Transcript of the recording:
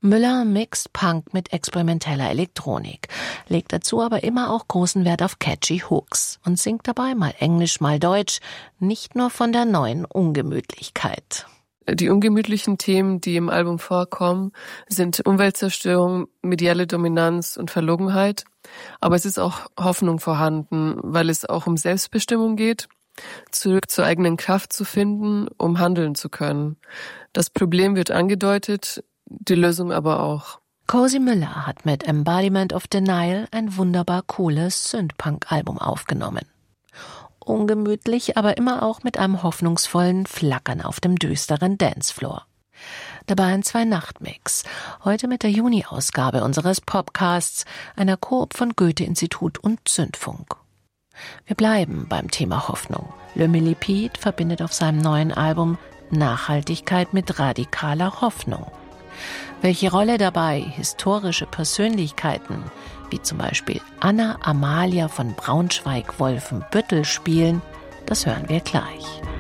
Müller mixt Punk mit experimenteller Elektronik, legt dazu aber immer auch großen Wert auf catchy Hooks und singt dabei mal Englisch, mal Deutsch, nicht nur von der neuen Ungemütlichkeit. Die ungemütlichen Themen, die im Album vorkommen, sind Umweltzerstörung, mediale Dominanz und Verlogenheit. Aber es ist auch Hoffnung vorhanden, weil es auch um Selbstbestimmung geht, zurück zur eigenen Kraft zu finden, um handeln zu können. Das Problem wird angedeutet, die Lösung aber auch. Cozy Müller hat mit Embodiment of Denial ein wunderbar cooles Synthpunk-Album aufgenommen. Ungemütlich, aber immer auch mit einem hoffnungsvollen Flackern auf dem düsteren Dancefloor. Dabei ein 2-Nacht-Mix, heute mit der Juni-Ausgabe unseres Podcasts, einer Koop von Goethe-Institut und Zündfunk. Wir bleiben beim Thema Hoffnung. Le Millipede verbindet auf seinem neuen Album Nachhaltigkeit mit radikaler Hoffnung. Welche Rolle dabei historische Persönlichkeiten, wie zum Beispiel Anna Amalia von Braunschweig-Wolfenbüttel spielen, das hören wir gleich.